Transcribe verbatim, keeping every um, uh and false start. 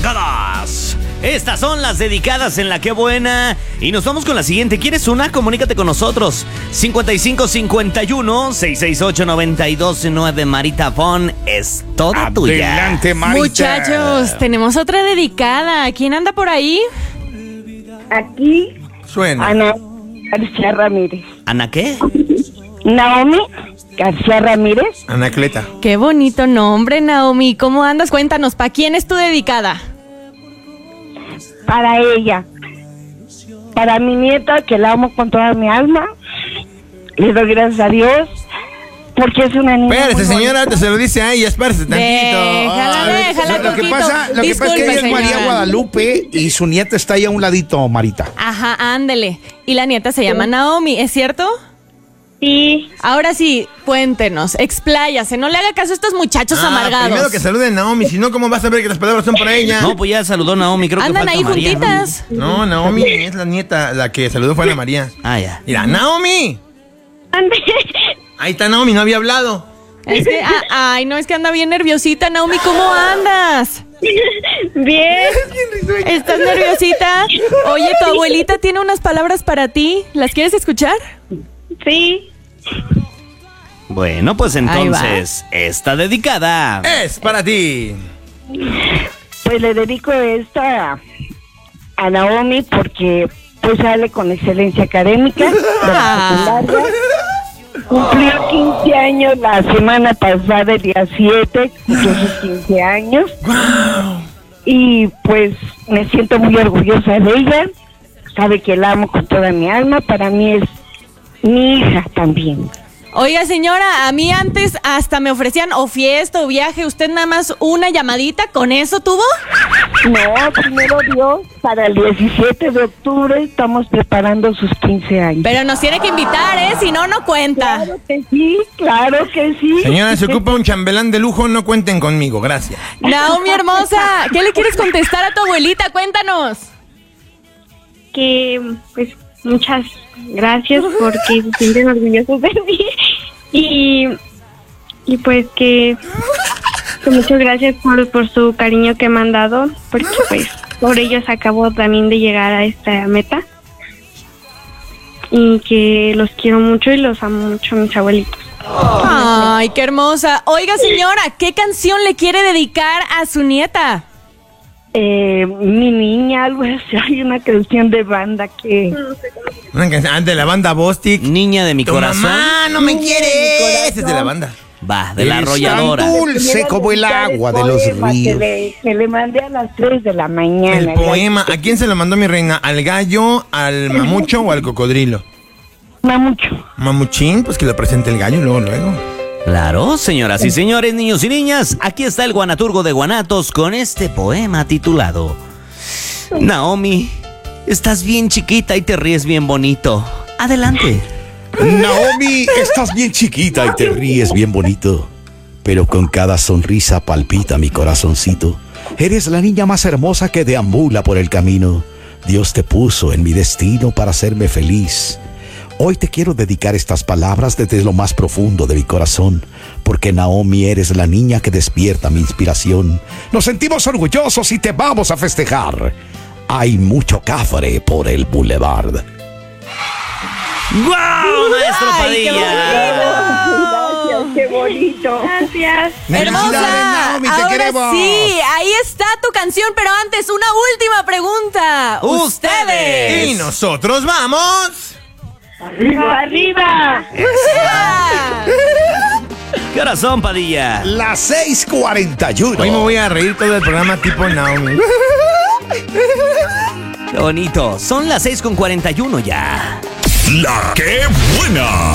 dedicadas. Estas son las dedicadas en La Qué Buena. Y nos vamos con la siguiente. ¿Quieres una? Comunícate con nosotros. cincuenta y cinco cincuenta y uno, seiscientos sesenta y ocho, noventa y dos nueve. Marita Fon es toda tuya. Adelante, Marita. Muchachos, tenemos otra dedicada. ¿Quién anda por ahí? Aquí, Suena. Ana García Ramírez. ¿Ana qué? Naomi García Ramírez. Anacleta. Qué bonito nombre, Naomi. ¿Cómo andas? Cuéntanos, ¿para quién es tu dedicada? Para ella. Para mi nieta, que la amo con toda mi alma. Le doy gracias a Dios. Porque es una niña. Espérate, muy señora, te se lo dice a ella, espérate tantito. Déjala, Ay, déjala, lo que Coquito. pasa, lo que pasa es que ella es Disculpe, María señora. Guadalupe y su nieta está ahí a un ladito, Marita. Ajá, ándele. Y la nieta se llama Naomi, ¿es cierto? Sí. Ahora sí, cuéntenos, expláyase, no le haga caso a estos muchachos Ah, amargados. primero que saluden a Naomi, si no, ¿cómo vas a ver que las palabras son para ella? No, pues ya saludó Naomi, creo Andan que falta ahí María, juntitas. No, Naomi es la nieta, la que saludó fue Ana María. ¿no? Ah, ya. Mira, Naomi. Ande. Ahí está Naomi, no había hablado. Es que, ah, ay, no, es que anda bien nerviosita, Naomi, ¿cómo andas? Bien. ¿Estás nerviosita? Oye, tu abuelita tiene unas palabras para ti, ¿las quieres escuchar? Sí. Bueno, pues entonces, esta dedicada. Es para ti. Pues le dedico esta a, a Naomi porque pues sale con excelencia académica de la secundaria. Cumplió quince años la semana pasada, el día siete, cumplió sus quince años. Y pues me siento muy orgullosa de ella. Sabe que la amo con toda mi alma. Para mí es mi hija también. Oiga, señora, a mí antes hasta me ofrecían o fiesta o viaje, usted nada más una llamadita, ¿con eso tuvo? No, primero Dios, para el diecisiete de octubre estamos preparando sus quince años. Pero nos tiene que invitar, ¿eh? Si no, no cuenta. Claro que sí, claro que sí. Señora, se ocupa un chambelán de lujo, no cuenten conmigo, gracias. Naomi, hermosa, ¿qué le quieres contestar a tu abuelita? Cuéntanos. Que pues muchas gracias porque se sienten orgullosos de mí y, y pues que, que muchas gracias por, por su cariño que me han dado, porque pues por ellos acabo también de llegar a esta meta y que los quiero mucho y los amo mucho a mis abuelitos. Ay, qué hermosa. Oiga, señora, ¿qué canción le quiere dedicar a su nieta? Eh, mi niña, algo así, hay una canción de banda que... Una canción, ah, de la banda Bostic. Niña de mi Tu corazón. mamá no me Niña de mi quiere. corazón. Ese es de la banda. Va, de la arrolladora. Tan dulce como el agua de los Que ríos. le, que le mandé a las tres de la mañana. El poema. ¿A quién se lo mandó mi reina? ¿Al gallo, al mamucho o al cocodrilo? No mucho. Mamuchín, pues que lo presente el gallo luego, luego. Claro, señoras y señores, niños y niñas, aquí está el Guanaturgo de Guanatos con este poema titulado Naomi, estás bien chiquita y te ríes bien bonito. Adelante. Naomi, estás bien chiquita y te ríes bien bonito, pero con cada sonrisa palpita mi corazoncito. Eres la niña más hermosa que deambula por el camino. Dios te puso en mi destino para hacerme feliz. Hoy te quiero dedicar estas palabras desde lo más profundo de mi corazón, porque Naomi eres la niña que despierta mi inspiración. Nos sentimos orgullosos y te vamos a festejar. Hay mucho cafre por el boulevard. ¡Guau, maestro Ay, qué Padilla! Gracias, qué bonito. Gracias. Felicidades, Hermosa, Naomi, te ahora queremos. sí, ahí está tu canción, pero antes una última pregunta. Ustedes. Y nosotros vamos. ¡Arriba, arriba! ¿Qué horas son, Padilla? Las seis cuarenta y uno. Hoy me voy a reír todo el programa tipo Naomi. Qué bonito. Son las seis con cuarenta y uno ya. La Qué Buena.